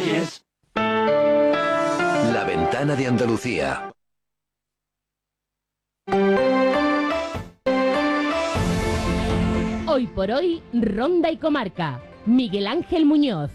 calles. La ventana de Andalucía. Hoy por hoy, Ronda y Comarca. Miguel Ángel Muñoz.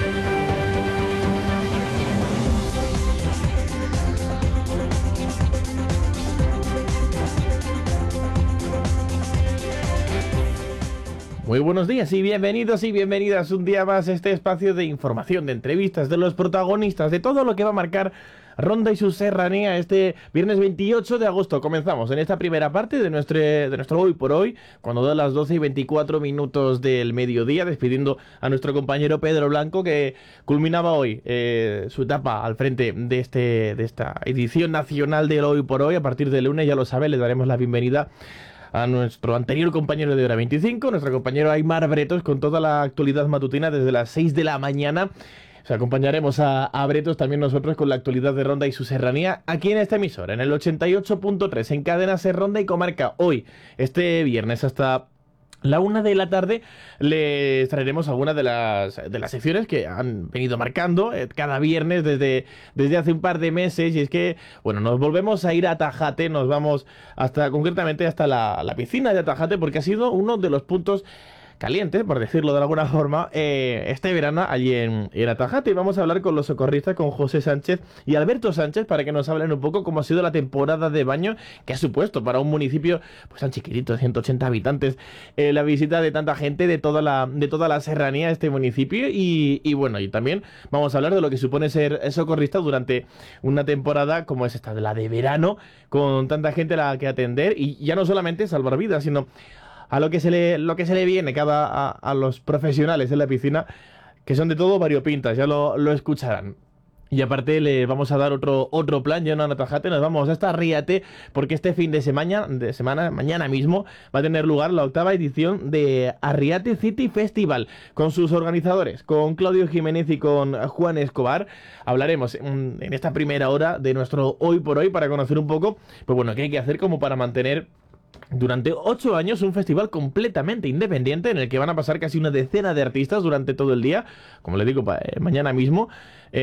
Muy buenos días y bienvenidos y bienvenidas un día más a este espacio de información, de entrevistas, de los protagonistas, de todo lo que va a marcar Ronda y su serranía este viernes 28 de agosto. Comenzamos en esta primera parte de nuestro Hoy por Hoy, cuando da las 12 y 24 minutos del mediodía, despidiendo a nuestro compañero Pedro Blanco, que culminaba hoy su etapa al frente de esta edición nacional del Hoy por Hoy. A partir del lunes, ya lo sabe, le daremos la bienvenida a nuestro anterior compañero de Hora 25, nuestro compañero Aimar Bretos, con toda la actualidad matutina desde las 6 de la mañana. O sea, acompañaremos a Bretos también nosotros con la actualidad de Ronda y su serranía aquí en esta emisora, en el 88.3, en Cadena Ser Ronda y Comarca. Hoy, este viernes, hasta la 1 de la tarde, les traeremos algunas de las secciones que han venido marcando cada viernes desde hace un par de meses. Y es que, bueno, nos volvemos a ir a Tajate, nos vamos concretamente hasta la piscina de Tajate, porque ha sido uno de los puntos caliente, por decirlo de alguna forma, este verano allí en Tajate. Y vamos a hablar con los socorristas, con José Sánchez y Alberto Sánchez, para que nos hablen un poco cómo ha sido la temporada de baño que ha supuesto para un municipio pues tan chiquitito, de 180 habitantes, la visita de tanta gente de toda la serranía a este municipio. Y bueno, y también vamos a hablar de lo que supone ser socorrista durante una temporada como es esta, la de verano, con tanta gente a la que atender, y ya no solamente salvar vidas, sino a lo que se le viene a los profesionales en la piscina, que son de todo variopintas, ya lo escucharán. Y aparte le vamos a dar otro plan, ya no a Tajate, nos vamos hasta Arriate, porque este fin de semana, mañana mismo, va a tener lugar la 8ª edición de Arriate City Festival, con sus organizadores, con Claudio Jiménez y con Juan Escobar. Hablaremos en esta primera hora de nuestro Hoy por Hoy, para conocer un poco, pues bueno, qué hay que hacer como para mantener durante 8 años un festival completamente independiente, en el que van a pasar casi una decena de artistas durante todo el día, como les digo, mañana mismo,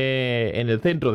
en el centro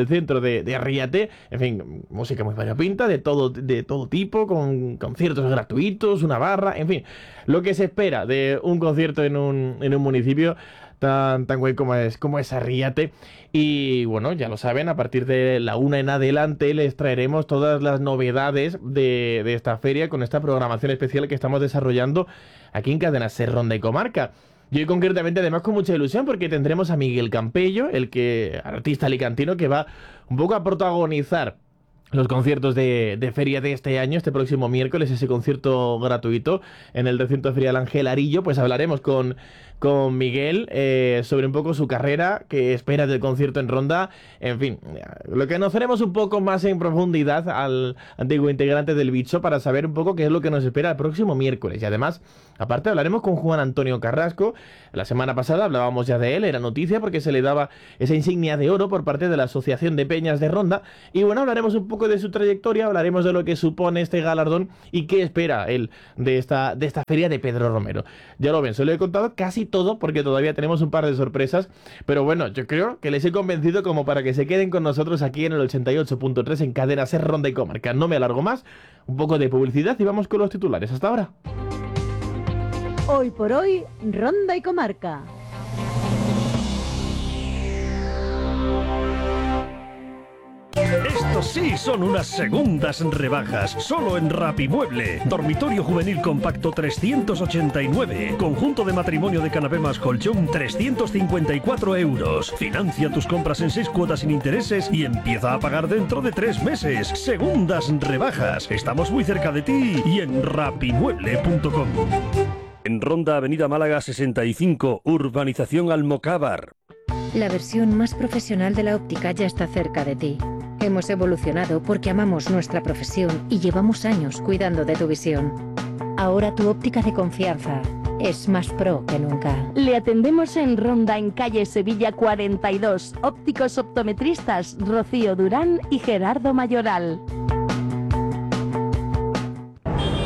de Arriate. En fin, música muy variopinta, de todo tipo, con conciertos gratuitos, una barra, en fin, lo que se espera de un concierto en un municipio tan guay como es Arriate. Y bueno, ya lo saben, a partir de la 1 en adelante les traeremos todas las novedades de esta feria, con esta programación especial que estamos desarrollando aquí en Cadena Ser Ronda y Comarca. Y hoy concretamente, además, con mucha ilusión, porque tendremos a Miguel Campello, artista alicantino, que va un poco a protagonizar los conciertos de feria de este año, este próximo miércoles, ese concierto gratuito en el recinto ferial Ángel Arillo. Pues hablaremos con Miguel sobre un poco su carrera, que espera del concierto en Ronda. En fin, lo que conoceremos un poco más en profundidad al antiguo integrante del Bicho, para saber un poco qué es lo que nos espera el próximo miércoles. Y además, aparte, hablaremos con Juan Antonio Carrasco. La semana pasada hablábamos ya de él, era noticia porque se le daba esa insignia de oro por parte de la Asociación de Peñas de Ronda. Y bueno, hablaremos un poco de su trayectoria, hablaremos de lo que supone este galardón y qué espera él de esta feria de Pedro Romero. Ya lo ven, se lo he contado casi todo, porque todavía tenemos un par de sorpresas, pero bueno, yo creo que les he convencido como para que se queden con nosotros aquí en el 88.3 en Cadena Ser Ronda y Comarca. No me alargo más, un poco de publicidad y vamos con los titulares. Hasta ahora. Hoy por hoy, Ronda y Comarca. Estos sí son unas segundas rebajas, solo en Rapimueble. Dormitorio juvenil compacto 389. Conjunto de matrimonio de canapé más colchón 354 euros. Financia tus compras en 6 cuotas sin intereses y empieza a pagar dentro de 3 meses. Segundas rebajas. Estamos muy cerca de ti y en rapimueble.com. En Ronda, Avenida Málaga 65, Urbanización Almocávar. La versión más profesional de la óptica ya está cerca de ti. Hemos evolucionado porque amamos nuestra profesión y llevamos años cuidando de tu visión. Ahora tu óptica de confianza es más pro que nunca. Le atendemos en Ronda, en calle Sevilla 42. Ópticos optometristas Rocío Durán y Gerardo Mayoral.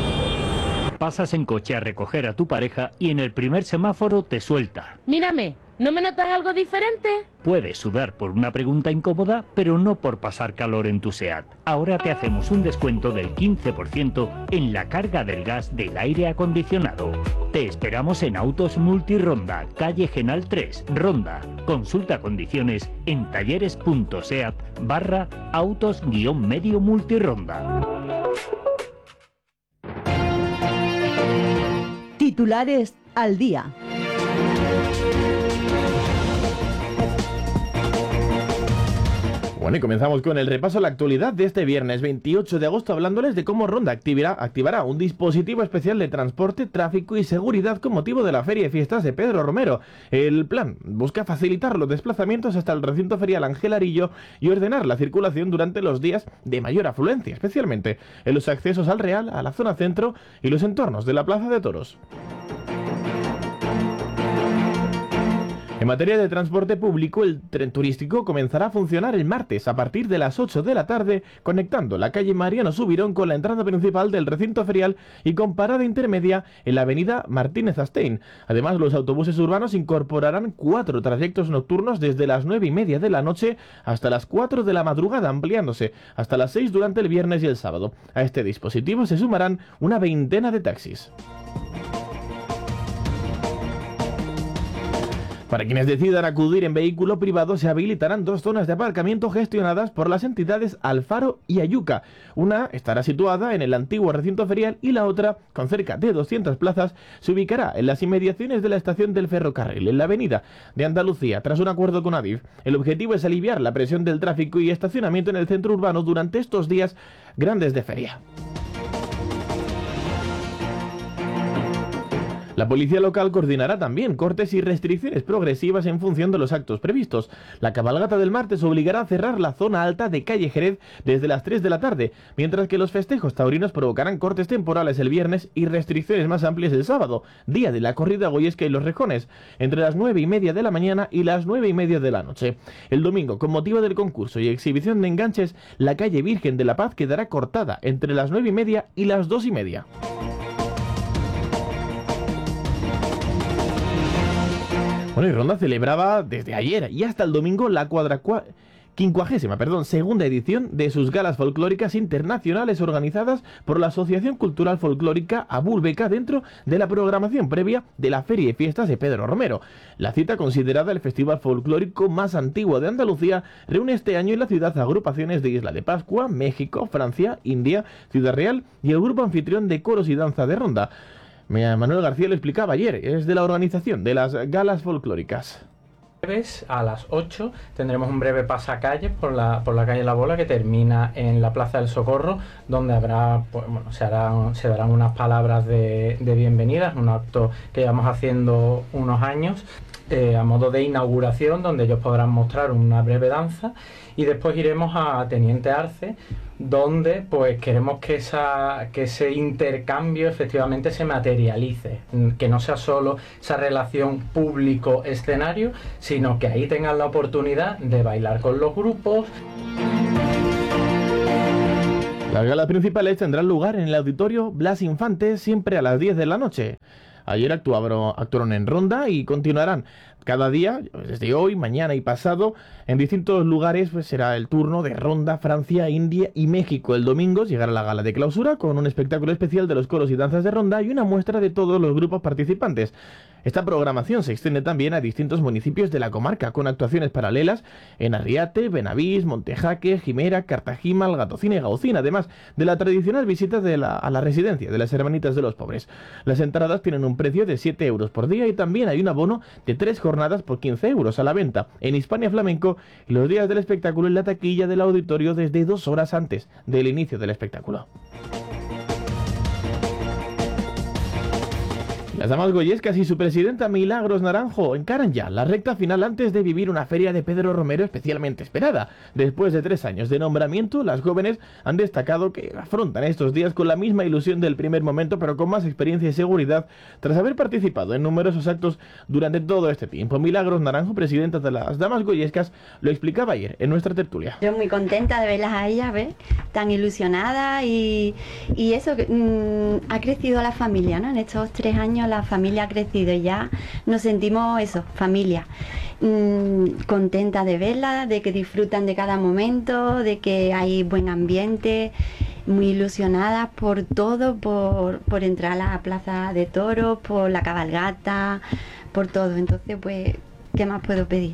Pasas en coche a recoger a tu pareja y en el primer semáforo te suelta. Mírame, ¿No me notas algo diferente? Puedes sudar por una pregunta incómoda, pero no por pasar calor en tu SEAT. Ahora te hacemos un descuento del 15% en la carga del gas del aire acondicionado. Te esperamos en Autos Multironda, calle Genal 3, Ronda. Consulta condiciones en talleres.seat/autos-medio multironda. Titulares al día. Bueno, y comenzamos con el repaso a la actualidad de este viernes 28 de agosto, hablándoles de cómo Ronda activará un dispositivo especial de transporte, tráfico y seguridad con motivo de la Feria de Fiestas de Pedro Romero. El plan busca facilitar los desplazamientos hasta el recinto ferial Ángel Arillo y ordenar la circulación durante los días de mayor afluencia, especialmente en los accesos al Real, a la zona centro y los entornos de la Plaza de Toros. En materia de transporte público, el tren turístico comenzará a funcionar el martes a partir de las 8 de la tarde, conectando la calle Mariano Subirón con la entrada principal del recinto ferial y con parada intermedia en la avenida Martínez Astein. Además, los autobuses urbanos incorporarán 4 trayectos nocturnos desde las 9:30 de la noche hasta las 4 de la madrugada, ampliándose hasta las 6 durante el viernes y el sábado. A este dispositivo se sumarán una veintena de taxis. Para quienes decidan acudir en vehículo privado, se habilitarán 2 zonas de aparcamiento gestionadas por las entidades Alfaro y Ayuca. Una estará situada en el antiguo recinto ferial y la otra, con cerca de 200 plazas, se ubicará en las inmediaciones de la estación del ferrocarril, en la avenida de Andalucía, tras un acuerdo con Adif. El objetivo es aliviar la presión del tráfico y estacionamiento en el centro urbano durante estos días grandes de feria. La policía local coordinará también cortes y restricciones progresivas en función de los actos previstos. La cabalgata del martes obligará a cerrar la zona alta de calle Jerez desde las 3 de la tarde, mientras que los festejos taurinos provocarán cortes temporales el viernes y restricciones más amplias el sábado, día de la corrida goyesca y los rejones, entre las 9:30 de la mañana y las 9:30 de la noche. El domingo, con motivo del concurso y exhibición de enganches, la calle Virgen de la Paz quedará cortada entre las 9:30 y las 2:30. Bueno, y Ronda celebraba desde ayer y hasta el domingo la 52ª edición de sus galas folclóricas internacionales organizadas por la Asociación Cultural Folclórica Abulbeca dentro de la programación previa de la Feria de Fiestas de Pedro Romero. La cita, considerada el festival folclórico más antiguo de Andalucía, reúne este año en la ciudad agrupaciones de Isla de Pascua, México, Francia, India, Ciudad Real y el grupo anfitrión de coros y danza de Ronda. Manuel García lo explicaba ayer, es de la organización de las galas folclóricas. A las 8 tendremos un breve pasacalles por la calle La Bola que termina en la Plaza del Socorro, donde habrá, se darán unas palabras de bienvenida, un acto que llevamos haciendo unos años a modo de inauguración, donde ellos podrán mostrar una breve danza, y después iremos a Teniente Arce, donde pues queremos que ese intercambio efectivamente se materialice, que no sea solo esa relación público-escenario, sino que ahí tengan la oportunidad de bailar con los grupos. Las galas principales tendrán lugar en el Auditorio Blas Infante, siempre a las 10 de la noche. Ayer actuaron en Ronda y continuarán cada día, desde hoy, mañana y pasado, en distintos lugares. Pues será el turno de Ronda, Francia, India y México. El domingo llegará la gala de clausura con un espectáculo especial de los coros y danzas de Ronda y una muestra de todos los grupos participantes. Esta programación se extiende también a distintos municipios de la comarca, con actuaciones paralelas en Arriate, Benavís, Montejaque, Jimera, Cartagena, Algatocina y Gaucín, además de la tradicional visita a la residencia de las Hermanitas de los Pobres. Las entradas tienen un precio de 7 euros por día y también hay un abono de 3 jornadas por 15 euros a la venta en Hispania Flamenco y los días del espectáculo en la taquilla del auditorio desde 2 horas antes del inicio del espectáculo. Las damas goyescas y su presidenta Milagros Naranjo encaran ya la recta final antes de vivir una feria de Pedro Romero especialmente esperada. Después de 3 años de nombramiento, las jóvenes han destacado que afrontan estos días con la misma ilusión del primer momento, pero con más experiencia y seguridad, tras haber participado en numerosos actos durante todo este tiempo. Milagros Naranjo, presidenta de las damas goyescas, lo explicaba ayer en nuestra tertulia. Yo muy contenta de verlas a ellas, ¿ves? Tan ilusionadas y eso, ha crecido la familia, ¿no? En estos 3 años la familia ha crecido, ya nos sentimos eso, familia. Contenta de verla, de que disfrutan de cada momento, de que hay buen ambiente, muy ilusionadas por todo, por entrar a la plaza de toros, por la cabalgata, por todo. Entonces, pues, ¿qué más puedo pedir?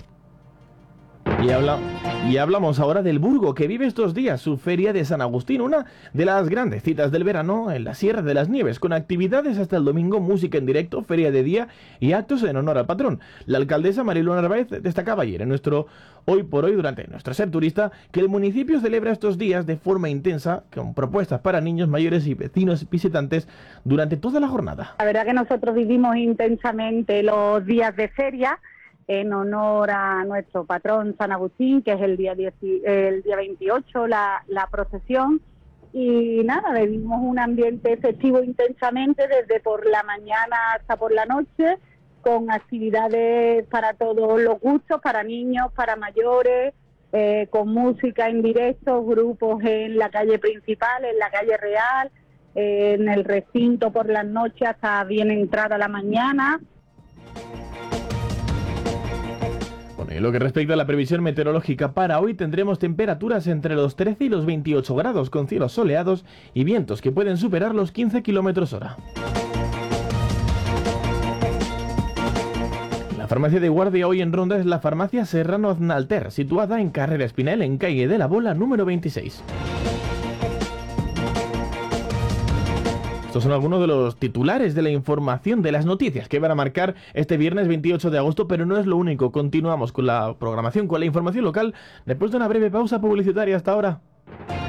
Y hablamos ahora del Burgo, que vive estos días su Feria de San Agustín, una de las grandes citas del verano en la Sierra de las Nieves, con actividades hasta el domingo, música en directo, feria de día y actos en honor al patrón. La alcaldesa Mariló Narváez destacaba ayer en nuestro Hoy por Hoy, durante nuestro Ser Turista, que el municipio celebra estos días de forma intensa, con propuestas para niños, mayores y vecinos visitantes durante toda la jornada. La verdad que nosotros vivimos intensamente los días de feria, en honor a nuestro patrón San Agustín, que es el día 28, la procesión. Y nada, vivimos un ambiente festivo intensamente desde por la mañana hasta por la noche, con actividades para todos los gustos, para niños, para mayores, con música en directo, grupos en la calle principal, en la calle Real, en el recinto por las noches hasta bien entrada la mañana. En lo que respecta a la previsión meteorológica para hoy, tendremos temperaturas entre los 13 y los 28 grados, con cielos soleados y vientos que pueden superar los 15 km/h. La farmacia de guardia hoy en Ronda es la farmacia Serrano Aznalter, situada en Carrera Espinel, en calle de la Bola número 26. Estos son algunos de los titulares de la información, de las noticias que van a marcar este viernes 28 de agosto, pero no es lo único. Continuamos con la programación, con la información local, después de una breve pausa publicitaria. Hasta ahora.